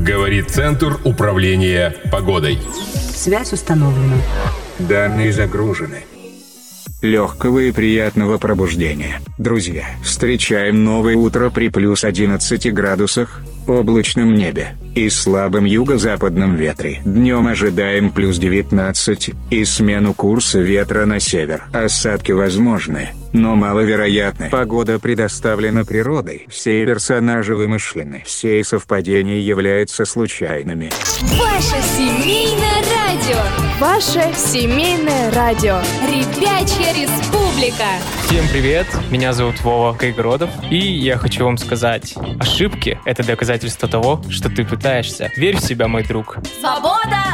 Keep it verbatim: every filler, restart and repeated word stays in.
Говорит Центр управления погодой. Связь установлена. Данные загружены. Легкого и приятного пробуждения. Друзья, встречаем новое утро при плюс одиннадцати градусах, облачном небе и слабом юго-западном ветре. Днем ожидаем плюс девятнадцать и смену курса ветра на север. Осадки возможны, но маловероятны. Погода предоставлена природой. Все персонажи вымышлены. Все совпадения являются случайными. Ваше семейное радио. Ваше семейное радио. Ребячья республика. Всем привет, меня зовут Вова Кайгородов, и я хочу вам сказать, ошибки — это доказательство того, что ты пытаешься. Верь в себя, мой друг. Свобода